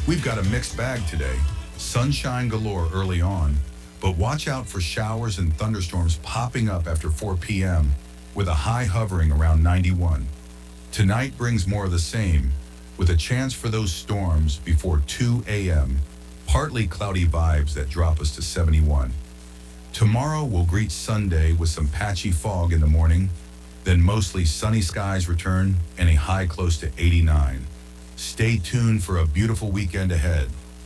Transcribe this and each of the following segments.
We've got a mixed bag today. Sunshine galore early on, but watch out for showers and thunderstorms popping up after 4 p.m. with a high hovering around 91. Tonight brings more of the same, with a chance for those storms before 2 a.m. Partly cloudy vibes that drop us to 71. Tomorrow we'll greet Sunday with some patchy fog in the morning, then mostly sunny skies return and a high close to 89. Stay tuned for a beautiful weekend ahead.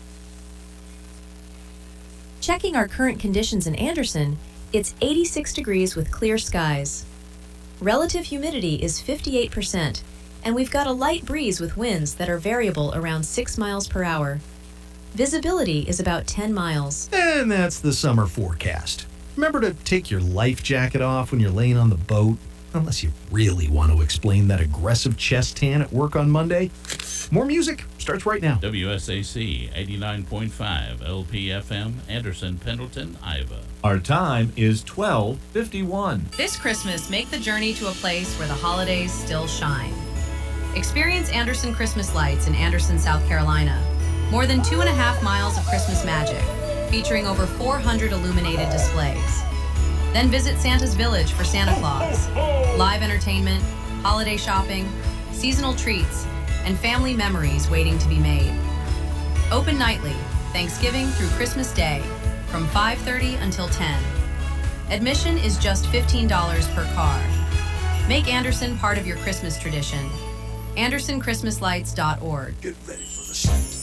Checking our current conditions in Anderson, it's 86 degrees with clear skies. Relative humidity is 58%, and we've got a light breeze with winds that are variable around 6 miles per hour. Visibility is about 10 miles. And that's the summer forecast. Remember to take your life jacket off when you're laying on the boat, unless you really want to explain that aggressive chest tan at work on Monday. More music starts right now. WSAC 89.5 LPFM, Anderson, Pendleton, Iowa. Our time is 12:51. This Christmas, make the journey to a place where the holidays still shine. Experience Anderson Christmas Lights in Anderson, South Carolina. More than 2.5 miles of Christmas magic, featuring over 400 illuminated displays. Then visit Santa's Village for Santa Claus. Live entertainment, holiday shopping, seasonal treats, and family memories waiting to be made. Open nightly, Thanksgiving through Christmas Day, from 5:30 until 10. Admission is just $15 per car. Make Anderson part of your Christmas tradition. AndersonChristmasLights.org. Get ready for the Santa.